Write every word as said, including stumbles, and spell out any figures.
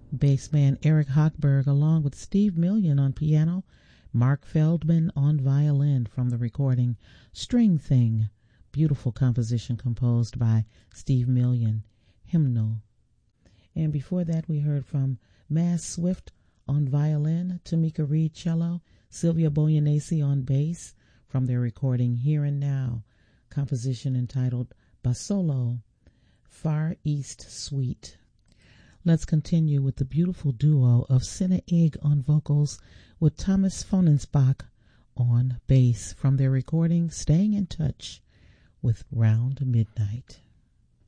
Bassman Eric Hochberg along with Steve Million on piano, Mark Feldman on violin from the recording String Thing, beautiful composition composed by Steve Million, Hymnal. And before that we heard from Mass Swift on violin, Tamika Reed cello, Sylvia Boyanese on bass from their recording Here and Now, composition entitled Basolo, Far East Suite. Let's continue with the beautiful duo of Senna Egg on vocals with Thomas Fonensbach on bass from their recording Staying in Touch with Round Midnight.